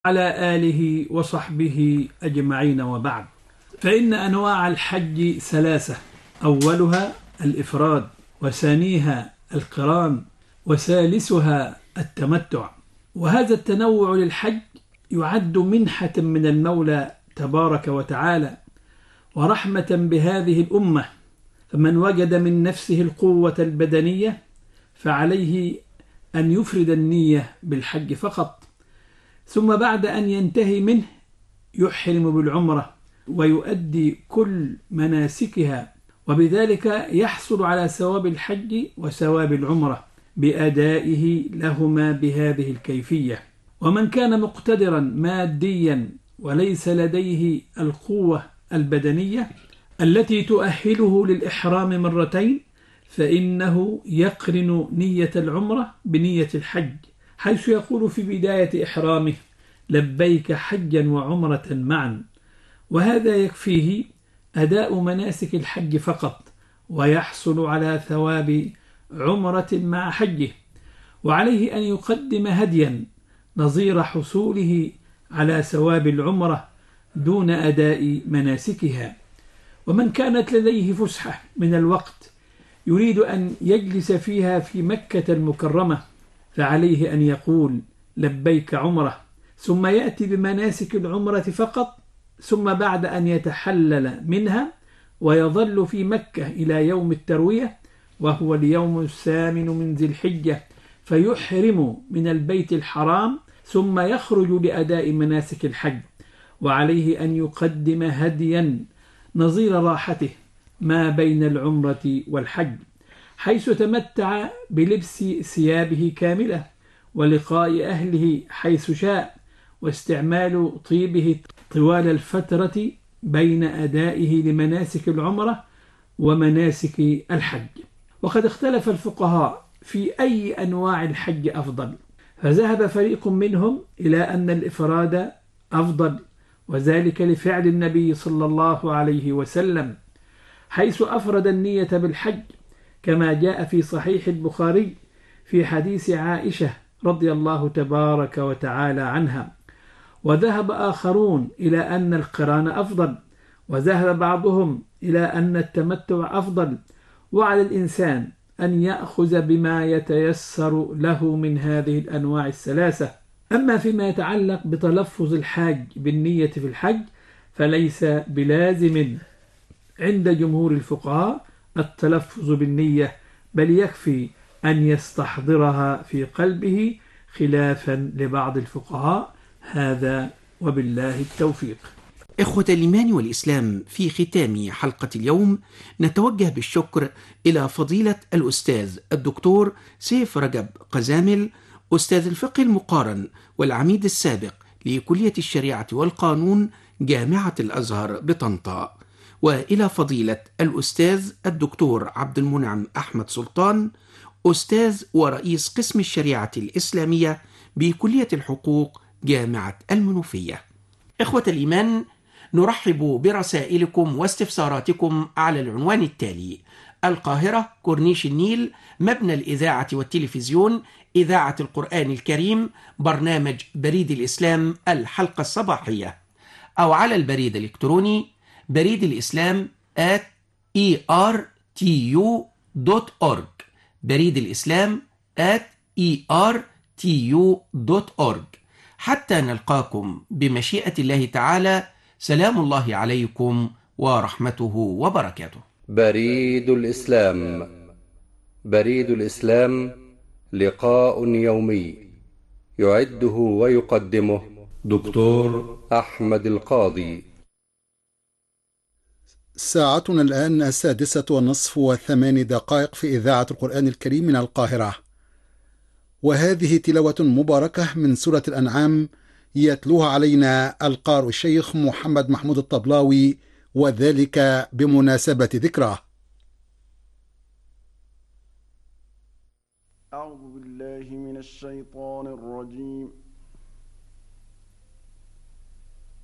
على آله وصحبه أجمعين، وبعد. فإن أنواع الحج ثلاثة: أولها الإفراد، وثانيها القران، وثالثها التمتع. وهذا التنوع للحج يعد منحة من المولى تبارك وتعالى ورحمة بهذه الأمة، فمن وجد من نفسه القوة البدنية فعليه أن يفرد النية بالحج فقط، ثم بعد أن ينتهي منه يحرم بالعمرة ويؤدي كل مناسكها، وبذلك يحصل على ثواب الحج وثواب العمرة بأدائه لهما بهذه الكيفية. ومن كان مقتدرا ماديا وليس لديه القوة البدنية التي تؤهله للإحرام مرتين، فإنه يقرن نية العمرة بنية الحج، حيث يقول في بداية إحرامه: لبيك حجا وعمرة معا. وهذا يكفيه أداء مناسك الحج فقط، ويحصل على ثواب عمرة مع حجه. وعليه أن يقدم هديا نظير حصوله على ثواب العمرة دون أداء مناسكها. ومن كانت لديه فسحة من الوقت يريد أن يجلس فيها في مكة المكرمة، فعليه أن يقول: لبيك عمرة، ثم يأتي بمناسك العمرة فقط، ثم بعد أن يتحلل منها ويظل في مكة إلى يوم التروية، وهو اليوم الثامن من ذي الحجة، فيحرم من البيت الحرام ثم يخرج لأداء مناسك الحج. وعليه أن يقدم هديا نظير راحته ما بين العمرة والحج، حيث تمتع بلبس ثيابه كاملة، ولقاء أهله حيث شاء، واستعمال طيبه طوال الفترة بين أدائه لمناسك العمرة ومناسك الحج. وقد اختلف الفقهاء في أي أنواع الحج أفضل، فذهب فريق منهم إلى أن الإفراد أفضل، وذلك لفعل النبي صلى الله عليه وسلم، حيث أفرد النية بالحج كما جاء في صحيح البخاري في حديث عائشة رضي الله تبارك وتعالى عنها. وذهب آخرون إلى أن القران أفضل، وذهب بعضهم إلى أن التمتع أفضل، وعلى الإنسان أن يأخذ بما يتيسر له من هذه الأنواع الثلاثة. أما فيما يتعلق بتلفظ الحاج بالنية في الحج فليس بلازم عند جمهور الفقهاء التلفظ بالنية، بل يكفي أن يستحضرها في قلبه، خلافا لبعض الفقهاء. هذا وبالله التوفيق. إخوة الإيمان والإسلام، في ختام حلقة اليوم نتوجه بالشكر إلى فضيلة الأستاذ الدكتور سيف رجب قزامل، أستاذ الفقه المقارن والعميد السابق لكلية الشريعة والقانون جامعة الأزهر بطنطا، وإلى فضيلة الأستاذ الدكتور عبد المنعم أحمد سلطان، أستاذ ورئيس قسم الشريعة الإسلامية بكلية الحقوق جامعة المنوفية. إخوة الإيمان، نرحب برسائلكم واستفساراتكم على العنوان التالي: القاهرة، كورنيش النيل، مبنى الإذاعة والتلفزيون، إذاعة القرآن الكريم، برنامج بريد الإسلام الحلقة الصباحية، أو على البريد الإلكتروني بريد الإسلام @ertu.org، بريد الإسلام @ertu.org. حتى نلقاكم بمشيئة الله تعالى، سلام الله عليكم ورحمته وبركاته. بريد الإسلام. بريد الإسلام لقاء يومي يعده ويقدمه دكتور أحمد القاضي. ساعتنا الآن 6:08 في إذاعة القرآن الكريم من القاهرة، وهذه تلاوة مباركة من سورة الأنعام يتلوها علينا القارئ الشيخ محمد محمود الطبلاوي، وذلك بمناسبة ذكراه. أعوذ بالله من الشيطان الرجيم.